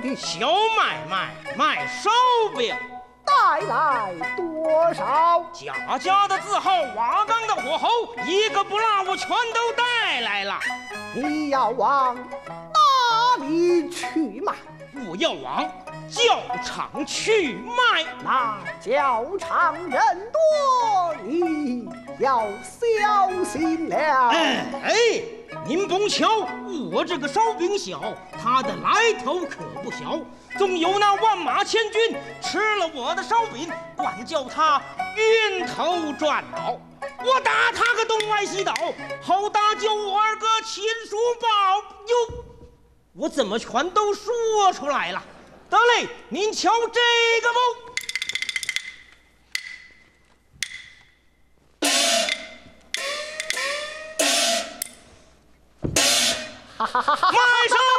的小买卖卖手饼， 带来多少？ 家的字号，瓦岗的火候，一个不落我全都带来了。 你要往哪里去买？ 我要往教场去卖。 那教场人多，你要小心了。 您甭瞧我这个烧饼小，他的来头可不小。总有那万马千军吃了我的烧饼，管叫他晕头转脑。我打他个东歪西倒，好打救我二哥秦叔宝。哟，我怎么全都说出来了？得嘞，您瞧这个不？马上